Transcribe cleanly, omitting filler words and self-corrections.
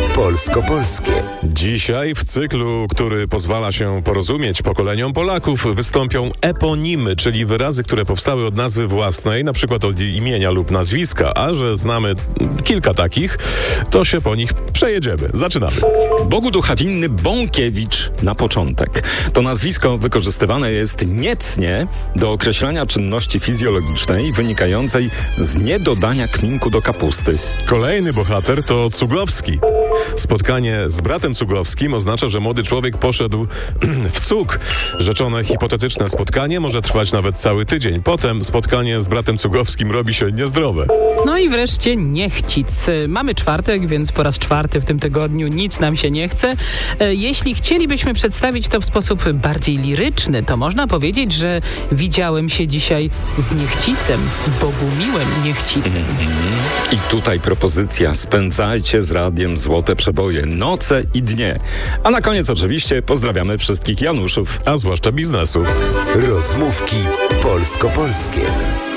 polsko-polskie. Dzisiaj w cyklu, który pozwala się porozumieć pokoleniom Polaków, wystąpią eponimy, czyli wyrazy, które powstały od nazwy własnej, na przykład od imienia lub nazwiska, a że znamy kilka takich, to się po nich przejedziemy. Zaczynamy. Bogu ducha winny Bąkiewicz na początek. To nazwisko wykorzystywane jest niecnie do określania czynności fizjologicznej wynikającej z niedodania kminku do kapusty. Kolejny bohater to Cuglowski. Spotkanie z bratem Cuglowskim oznacza, że młody człowiek poszedł w cug. Rzeczone hipotetyczne spotkanie może trwać nawet cały tydzień. Potem spotkanie z bratem Cuglowskim robi się niezdrowe. No i wreszcie niechcic. Mamy czwartek, więc po raz czwarty w tym tygodniu nic nam się nie chce. Jeśli chcielibyśmy przedstawić to w sposób bardziej liryczny, to można powiedzieć, że widziałem się dzisiaj z niechcicem, Bogumiłem Niechcicem. I tutaj propozycja: spędzajcie z radiem złote przeboje, noce i dnie. A na koniec oczywiście pozdrawiamy wszystkich Januszów. A zwłaszcza biznesu. Rozmówki polsko-polskie.